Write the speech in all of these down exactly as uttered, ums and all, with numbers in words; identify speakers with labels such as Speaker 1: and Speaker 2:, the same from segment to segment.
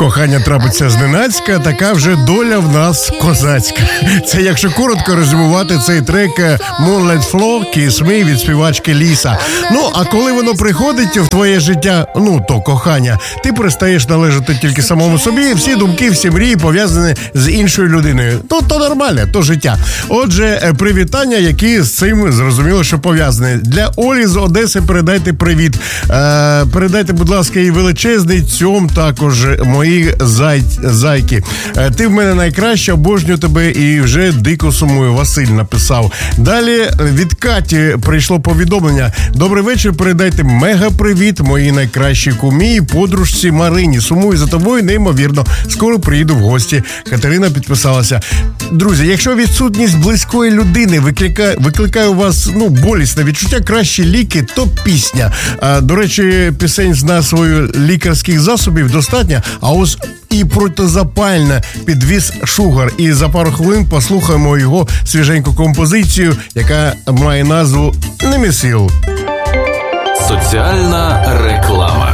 Speaker 1: Кохання трапиться зненацька, така вже доля в нас козацька. Це якщо коротко резюмувати цей трек Moonlight Flow Kiss Me від співачки Ліса. Ну, а коли воно приходить в твоє життя, ну, то кохання, ти перестаєш належати тільки самому собі, і всі думки, всі мрії пов'язані з іншою людиною. То, то нормально, то життя. Отже, привітання, які з цим, зрозуміло, що пов'язані. Для Олі з Одеси передайте привіт. Е, передайте, будь ласка, і величезний цьом також мої зай... зайки. Е, ти в мене найкраща, обожнюю тебе і вже дико сумую. Василь написав. Далі від Каті прийшло повідомлення. Добрий вечір, передайте мега-привіт моїй найкращій кумі і подружці Марині. Сумую за тобою, неймовірно. Скоро приїду в гості. Катерина підписалася. Друзі, якщо відсутність близької людини викликає, викликає у вас, ну, болісне відчуття, кращі ліки, то пісня. А, до речі, пісень з назвою лікарських засобів достатньо, а ось і протизапальна підвіз Шугар. І за пару хвилин послухаємо його свіженьку композицію, яка має назву «Немісіл».
Speaker 2: Соціальна реклама.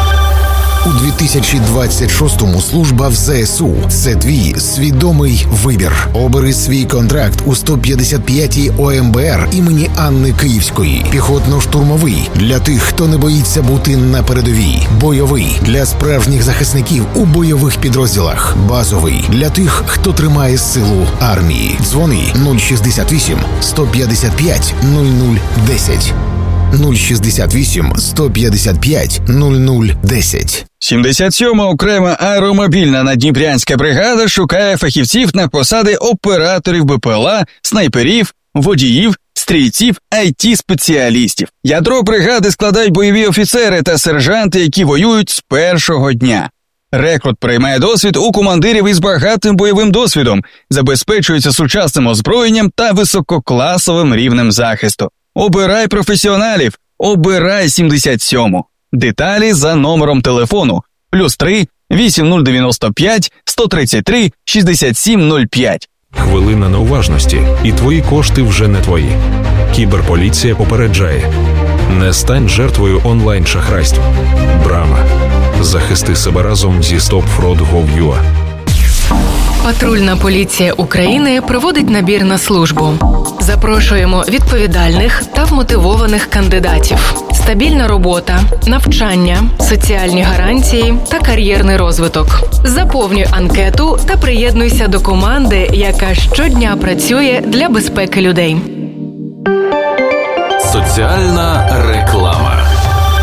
Speaker 3: У дві тисячі двадцять шостому служба в ЗСУ – це твій свідомий вибір. Обери свій контракт у сто п'ятдесят п'ятій О Ем Бе Ер імені Анни Київської. Піхотно-штурмовий – для тих, хто не боїться бути на передовій. Бойовий – для справжніх захисників у бойових підрозділах. Базовий – для тих, хто тримає силу армії. Дзвони нуль шістдесят вісім сто п'ятдесят п'ять нуль нуль десять. нуль шістдесят вісім сто п'ятдесят п'ять нуль нуль десять.
Speaker 4: сімдесят сьома окрема аеромобільна наддніпрянська бригада шукає фахівців на посади операторів Бе Пе Ел А, снайперів, водіїв, стрільців, ай ті-спеціалістів. Ядро бригади складають бойові офіцери та сержанти, які воюють з першого дня. Рекрут приймає досвід у командирів із багатим бойовим досвідом, забезпечується сучасним озброєнням та висококласовим рівнем захисту. Обирай професіоналів, обирай сімдесят сьому. Деталі за номером телефону плюс три вісім нуль дев'яносто п'ять сто тридцять три шістдесят сім нуль п'ять.
Speaker 5: Хвилина неуважності, і твої кошти вже не твої. Кіберполіція попереджає. Не стань жертвою онлайн-шахрайств. Брама. Захисти себе разом зі стоп фрод крапка гов крапка ю а.
Speaker 6: Патрульна поліція України проводить набір на службу. Запрошуємо відповідальних та вмотивованих кандидатів. Стабільна робота, навчання, соціальні гарантії та кар'єрний розвиток. Заповнюй анкету та приєднуйся до команди, яка щодня працює для безпеки людей.
Speaker 2: Соціальна